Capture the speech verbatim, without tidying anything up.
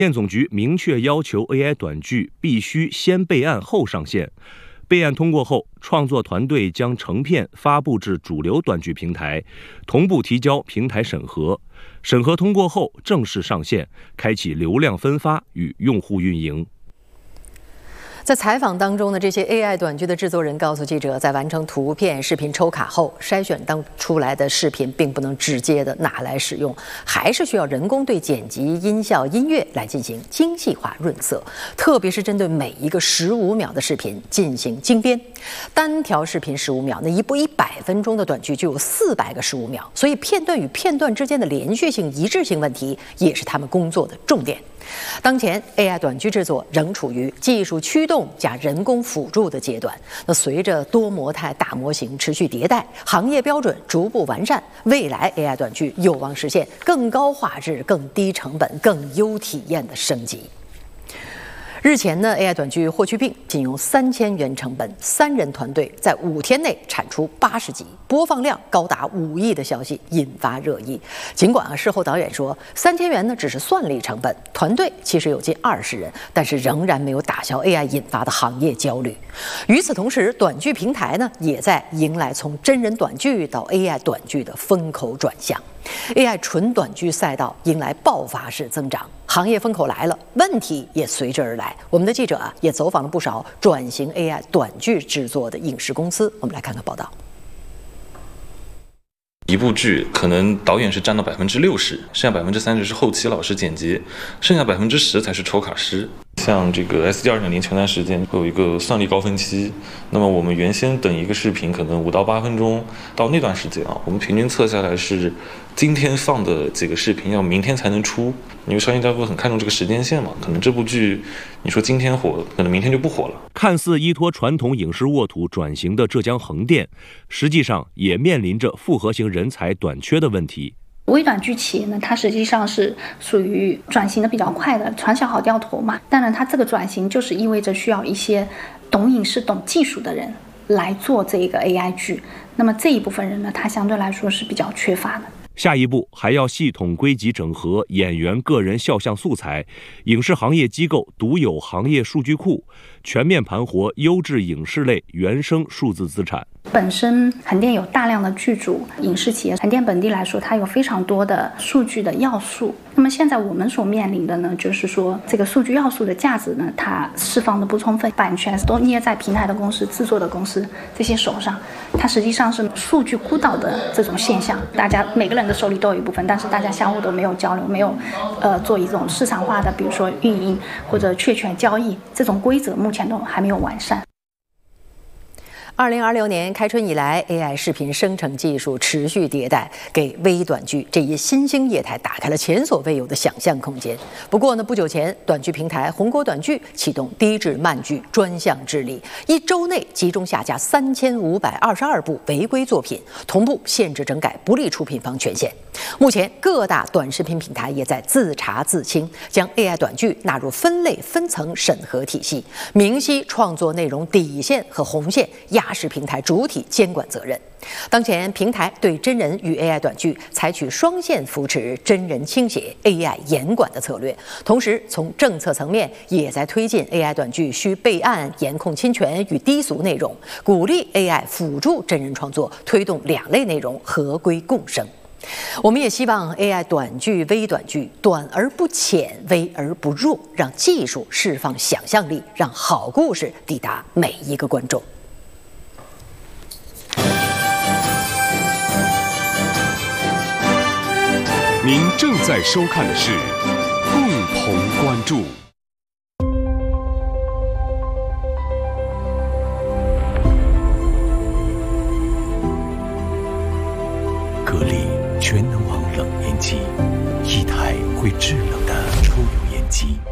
电总局明确要求 A I 短剧必须先备案后上线，备案通过后，创作团队将成片发布至主流短剧平台，同步提交平台审核，审核通过后正式上线，开启流量分发与用户运营。 在采访当中呢，这些 A I 短剧的制作人告诉记者，在完成图片、视频抽卡后，筛选当出来的视频并不能直接的拿来使用，还是需要人工对剪辑、音效、音乐来进行精细化润色，特别是针对每一个十五秒的视频进行精编。单条视频十五秒，那一部一百分钟的短剧就有四百个十五秒，所以片段与片段之间的连续性、一致性问题也是他们工作的重点。当前 A I 短剧制作仍处于技术驱动加人工辅助的阶段。那随着多模态大模型持续迭代，行业标准逐步完善，未来 A I 短剧有望实现更高画质、更低成本、更优体验的升级。日前呢 ，A I 短剧《霍去病》仅用三千元成本，三人团队在五天内产出八十集，播放量高达五亿的消息引发热议。尽管啊，事后导演说三千元呢只是算力成本，团队其实有近二十人，但是仍然没有打消 A I 引发的行业焦虑。与此同时，短剧平台呢也在迎来从真人短剧到 A I 短剧的风口转向。A I 纯短剧赛道迎来爆发式增长，行业风口来了，问题也随之而来。我们的记者啊也走访了不少转型 A I 短剧制作的影视公司，我们来看看报道。 一部剧可能导演是占到百分之六十，剩下百分之三十是后期老师剪辑，剩下百分之十才是抽卡师。像这个 S D 二点零前段时间会有一个算力高峰期，那么我们原先等一个视频可能五到八分钟，到那段时间啊，我们平均测下来是今天放的这个视频要明天才能出，因为商业单位很看重这个时间线嘛，可能这部剧你说今天火，可能明天就不火了。 看似依托传统影视沃土转型的浙江横店，实际上也面临着复合型人才短缺的问题。 微短剧企业呢，它实际上是属于转型的比较快的，船小好掉头嘛。当然，它这个转型就是意味着需要一些懂影视、懂技术的人来做这个 A I 剧。那么这一部分人呢，它相对来说是比较缺乏的。 下一步还要系统归集整合演员个人肖像素材，影视行业机构独有行业数据库，全面盘活优质影视类原生数字资产。 本身横店有大量的剧组，影视企业横店本地来说，它有非常多的数据的要素。那么现在我们所面临的呢，就是说这个数据要素的价值呢，它释放的不充分，版权都捏在平台的公司、制作的公司这些手上，它实际上是数据孤岛的这种现象。大家每个人的手里都有一部分，但是大家相互都没有交流，没有呃做一种市场化的，比如说运营或者确权交易这种规则，目前都还没有完善。 二零二六年开春以来 ，A I 视频生成技术持续迭代，给微短剧这一新兴业态打开了前所未有的想象空间。不过呢，不久前，短剧平台红果短剧启动低质慢剧专项治理，一周内集中下架三千五百二十二部违规作品，同步限制整改不利出品方权限。目前，各大短视频平台也在自查自清，将 A I 短剧纳入分类分层审核体系，明晰创作内容底线和红线，压实平台主体监管责任。当前，平台对真人与 A I 短剧采取双线扶持、真人倾斜、A I 严管的策略，同时从政策层面也在推进 A I 短剧需备案、严控侵权与低俗内容，鼓励 A I 辅助真人创作，推动两类内容合规共生。我们也希望 A I 短剧、微短剧短而不浅，微而不弱，让技术释放想象力，让好故事抵达每一个观众。 您正在收看的是共同关注。格力全能王冷烟机，一台会制冷的抽油烟机。